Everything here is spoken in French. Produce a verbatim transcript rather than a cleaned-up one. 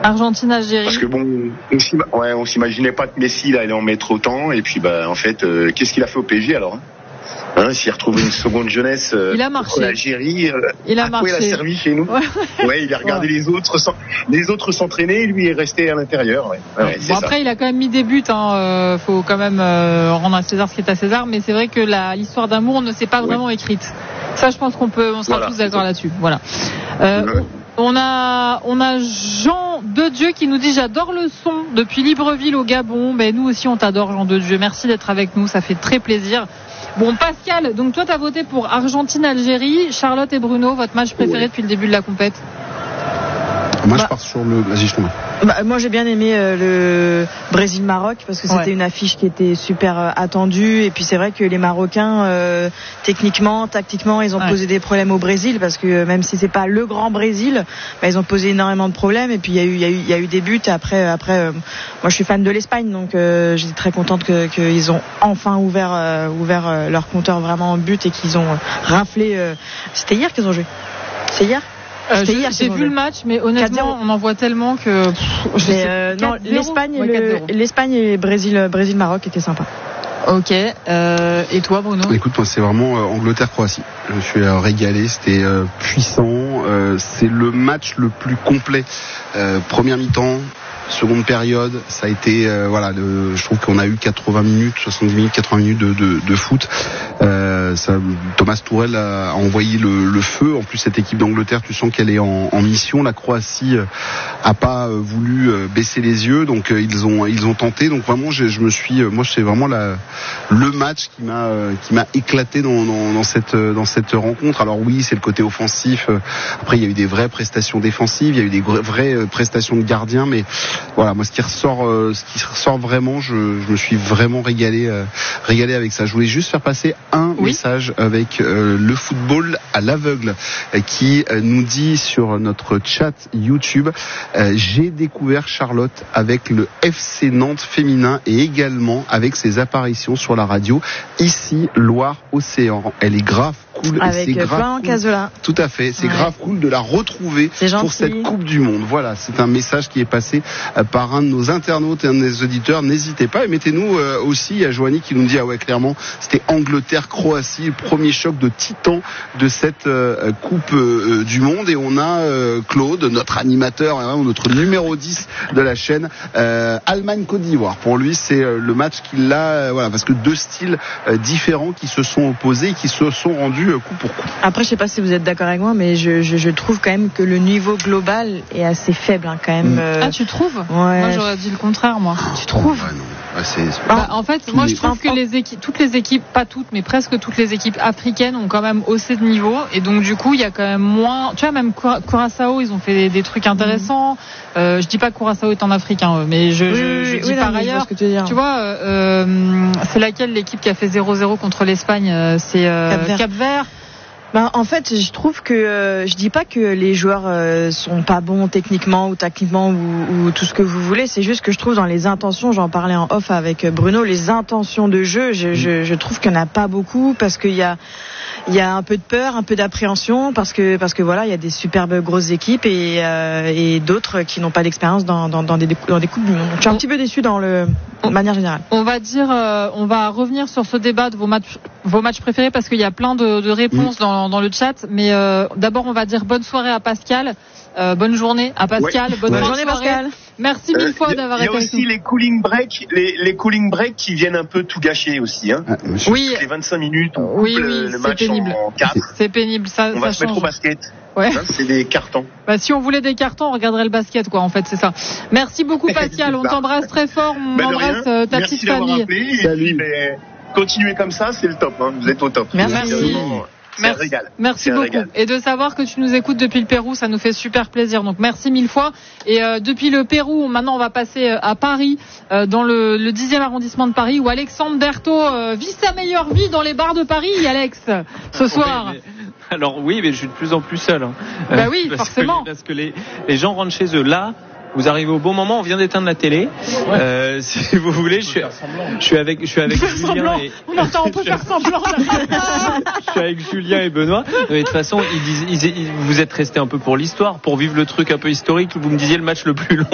Argentine-Algérie. Parce que bon, on, s'ima... ouais, on s'imaginait pas que Messi là allait en mettre autant, et puis bah en fait, euh, qu'est-ce qu'il a fait au P S G alors? Hein, s'il a retrouvé une seconde jeunesse euh, il a marché. l'Algérie, euh, il a marché. Il a servi chez nous. Ouais, ouais il a regardé ouais. les autres, les autres s'entraîner, et lui est resté à l'intérieur. Ouais. Ouais, bon après, ça. il a quand même mis des buts. Hein. Euh, faut quand même euh, rendre à César ce qui est à César. Mais c'est vrai que la, l'histoire d'amour ne s'est pas ouais. vraiment écrite. Ça, je pense qu'on peut, on sera voilà, tous d'accord là-dessus. Voilà. Euh, ouais. On a, on a Jean de Dieu qui nous dit j'adore le son depuis Libreville au Gabon. Ben nous aussi on t'adore Jean de Dieu. Merci d'être avec nous, ça fait très plaisir. Bon Pascal, donc toi t'as voté pour Argentine-Algérie. Charlotte et Bruno, votre match préféré ouais. depuis le début de la compète? Moi bah, je pars sur le. Vas-y, je t'en bah, moi j'ai bien aimé euh, le Brésil-Maroc parce que c'était ouais. une affiche qui était super euh, attendue, et puis c'est vrai que les Marocains euh, techniquement, tactiquement ils ont ouais. posé des problèmes au Brésil, parce que même si c'est pas le grand Brésil, bah, ils ont posé énormément de problèmes, et puis il y a eu il y a eu il y a eu des buts. Après après euh, moi je suis fan de l'Espagne, donc euh, j'étais très contente que qu'ils ont enfin ouvert euh, ouvert euh, leur compteur vraiment en but, et qu'ils ont raflé euh, c'était hier qu'ils ont joué. C'est hier Euh, j'ai hier, j'ai vu le match, mais honnêtement, on en voit tellement que. Pff, je mais euh, non, l'Espagne, et le, l'Espagne et le Brésil, Brésil-Maroc étaient sympas. Ok. Euh, et toi, Bruno? Écoute, moi, c'est vraiment euh, Angleterre-Croatie. Je me suis euh, régalé. C'était euh, puissant. Euh, c'est le match le plus complet. Euh, première mi-temps. Seconde période, ça a été euh, voilà, le, je trouve qu'on a eu quatre-vingts minutes, soixante-dix minutes, quatre-vingts minutes de, de, de foot. Euh, ça, Thomas Tuchel a, a envoyé le, le feu. En plus, cette équipe d'Angleterre, tu sens qu'elle est en, en mission. La Croatie euh, a pas euh, voulu euh, baisser les yeux, donc euh, ils ont ils ont tenté. Donc vraiment, je, je me suis, euh, moi, c'est vraiment la, le match qui m'a euh, qui m'a éclaté dans, dans, dans cette dans cette rencontre. Alors oui, c'est le côté offensif. Après, il y a eu des vraies prestations défensives, il y a eu des vraies prestations de gardiens, mais voilà, moi ce qui ressort, euh, ce qui ressort vraiment, je, je me suis vraiment régalé, euh, régalé avec ça. Je voulais juste faire passer un oui. message avec euh, le football à l'aveugle euh, qui euh, nous dit sur notre chat YouTube euh, j'ai découvert Charlotte avec le F C Nantes féminin et également avec ses apparitions sur la radio ici Loire-Océan. Elle est grave cool. Avec et c'est Florent Cazola. Tout à fait, c'est ouais. grave cool de la retrouver pour cette Coupe du Monde. Voilà, c'est un message qui est passé par un de nos internautes et un de nos auditeurs. N'hésitez pas et mettez-nous euh, aussi à Joanie qui nous dit ah ouais clairement c'était Angleterre-Croatie, le premier choc de titan de cette euh, Coupe euh, du Monde. Et on a euh, Claude, notre animateur, hein, notre numéro dix de la chaîne, euh, Allemagne-Côte d'Ivoire. Pour lui c'est euh, le match qu'il a, euh, voilà, parce que deux styles euh, différents qui se sont opposés et qui se sont rendus euh, coup pour coup. Après je sais pas si vous êtes d'accord avec moi, mais je, je, je trouve quand même que le niveau global est assez faible hein, quand même. Mmh. Euh... Ah tu trouves? Ouais. Moi j'aurais dit le contraire moi. Tu trouves? Ouais, non. Ouais, c'est, c'est... Bah, en fait, moi je trouve que les équipes, toutes les équipes, pas toutes, mais presque toutes les équipes africaines ont quand même haussé de niveau, et donc du coup il y a quand même moins. Tu vois, même Curaçao, ils ont fait des, des trucs intéressants. Mmh. Euh, je dis pas que Curaçao est en Afrique, hein, mais je, oui, je, je oui, dis oui, par non, ailleurs. Tu, dire. tu vois, euh, c'est laquelle l'équipe qui a fait zéro zéro contre l'Espagne? C'est euh, Cap-Vert. Cap-Vert. Ben, en fait, je trouve que euh, je dis pas que les joueurs euh, sont pas bons techniquement ou tactiquement ou, ou tout ce que vous voulez. C'est juste que je trouve dans les intentions, j'en parlais en off avec Bruno, les intentions de jeu, je, je, je trouve qu'il n'y en a pas beaucoup parce qu'il y a il y a un peu de peur, un peu d'appréhension parce que parce que voilà, il y a des superbes grosses équipes et euh, et d'autres qui n'ont pas d'expérience dans dans dans des dans des coupes du monde. Donc, je suis un petit peu déçu dans le de manière générale. On va dire, euh, on va revenir sur ce débat de vos matchs vos matchs préférés parce qu'il y a plein de, de réponses mmh. dans dans le chat. Mais euh, d'abord, on va dire bonne soirée à Pascal. Euh, bonne journée à Pascal. Ouais. Bonne, bonne journée Pascal. Merci mille euh, fois y, d'avoir été avec nous. Il y a aussi les cooling breaks, les, les cooling breaks qui viennent un peu tout gâcher aussi. Hein. Ah, oui. Les vingt-cinq minutes, on oui, coupe oui, le, le match pénible. en quatre. C'est pénible, ça. On ça va change. se mettre au basket. Ouais. Hein, c'est des cartons. Bah, si on voulait des cartons, on regarderait le basket, quoi. En fait, c'est ça. Merci beaucoup, Pascal. On t'embrasse très fort. On ben embrasse euh, ta Merci petite famille. Appelé, Salut. Et puis, ben, continuez comme ça, c'est le top. Hein. Vous êtes au top. Merci. Merci. C'est un régal. Merci c'est beaucoup. Régal. Et de savoir que tu nous écoutes depuis le Pérou, ça nous fait super plaisir. Donc merci mille fois. Et euh, depuis le Pérou, maintenant on va passer à Paris, euh, dans le, le dixième arrondissement de Paris, où Alexandre Berthaud euh, vit sa meilleure vie dans les bars de Paris, Alex, ce soir. Ouais, mais, alors oui, mais je suis de plus en plus seul. Hein. Bah oui, parce forcément. Que, parce que les, les gens rentrent chez eux là. Vous arrivez au bon moment, on vient d'éteindre la télé. Ouais. Euh, si vous voulez, je suis, je suis avec, je suis avec Julien et. On entend, on peut faire semblant. Je suis avec Julien et Benoît. Mais de toute façon, ils disent, ils, ils, vous êtes restés un peu pour l'histoire, pour vivre le truc un peu historique. Vous me disiez le match le plus long.